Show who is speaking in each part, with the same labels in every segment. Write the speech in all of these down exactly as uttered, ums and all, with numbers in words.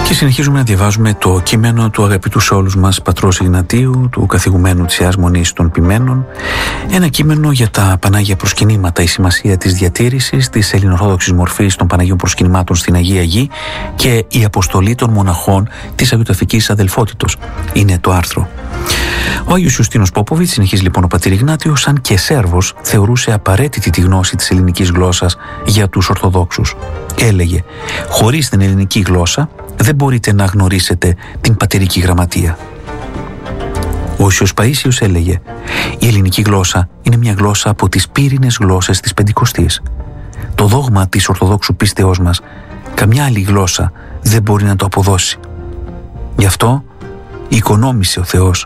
Speaker 1: Και συνεχίζουμε να διαβάζουμε το κείμενο του αγαπητού σε όλους μας πατρός Ιγνατίου, του καθηγουμένου της Ιεράς Μονής των Ποιμένων, ένα κείμενο για τα Πανάγια προσκυνήματα, η σημασία της διατήρησης της ελληνοορθόδοξης μορφής των Παναγίων προσκυνημάτων στην Αγία Γη και η αποστολή των μοναχών της Αγιοταφικής Αδελφότητος. Είναι το άρθρο. Ο Άγιος Ιουστίνος Πόποβιτς, συνεχίζει λοιπόν ο πατήρ Ιγνάτιος, σαν και Σέρβος θεωρούσε απαραίτητη τη γνώση της ελληνικής γλώσσας για τους Ορθοδόξους. Έλεγε, χωρίς την ελληνική γλώσσα δεν μπορείτε να γνωρίσετε την πατερική γραμματεία. Ο Όσιος Παΐσιος έλεγε, η ελληνική γλώσσα είναι μια γλώσσα από τις πύρινες γλώσσες της Πεντηκοστής. Το δόγμα της Ορθοδόξου πίστεώς μας καμιά άλλη γλώσσα δεν μπορεί να το αποδώσει. Γι' αυτό οικονόμησε ο Θεός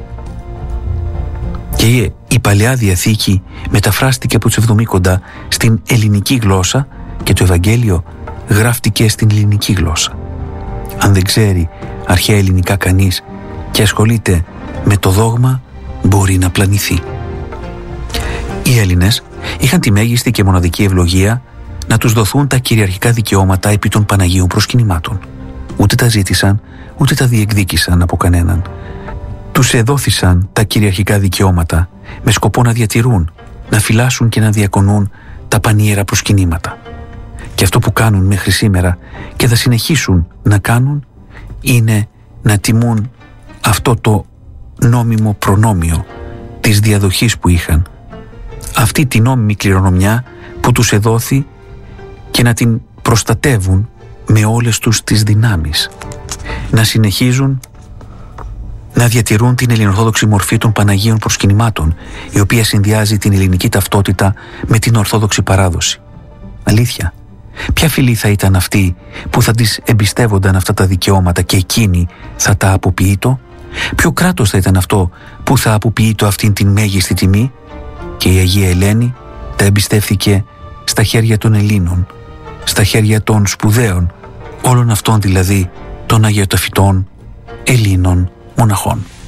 Speaker 1: και η Παλαιά Διαθήκη μεταφράστηκε από τους Εβδομήκοντα στην ελληνική γλώσσα και το Ευαγγέλιο γράφτηκε στην ελληνική γλώσσα. Αν δεν ξέρει αρχαία ελληνικά κανείς και ασχολείται με το δόγμα, μπορεί να πλανηθεί. Οι Έλληνες είχαν τη μέγιστη και μοναδική ευλογία να τους δοθούν τα κυριαρχικά δικαιώματα επί των Παναγίων προσκυνημάτων. Ούτε τα ζήτησαν, ούτε τα διεκδίκησαν από κανέναν. Τους εδόθησαν τα κυριαρχικά δικαιώματα με σκοπό να διατηρούν, να φυλάσσουν και να διακονούν τα πανιέρα προσκυνήματα. Και αυτό που κάνουν μέχρι σήμερα και θα συνεχίσουν να κάνουν είναι να τιμούν αυτό το νόμιμο προνόμιο της διαδοχής που είχαν, αυτή τη νόμιμη κληρονομιά που τους εδόθη, και να την προστατεύουν με όλες τους τις δυνάμεις, να συνεχίζουν να διατηρούν την ελληνοορθόδοξη μορφή των Παναγίων προσκυνημάτων, η οποία συνδυάζει την ελληνική ταυτότητα με την ορθόδοξη παράδοση. Αλήθεια, ποια φυλή θα ήταν αυτή που θα τις εμπιστεύονταν αυτά τα δικαιώματα και εκείνη θα τα αποποιείτο? Ποιο κράτος θα ήταν αυτό που θα αποποιείτο αυτήν την μέγιστη τιμή? Και η Αγία Ελένη τα εμπιστεύθηκε στα χέρια των Ελλήνων, στα χέρια των σπουδαίων, όλων αυτών δηλαδή των αγιοταφητών Ελλήνων μοναχών.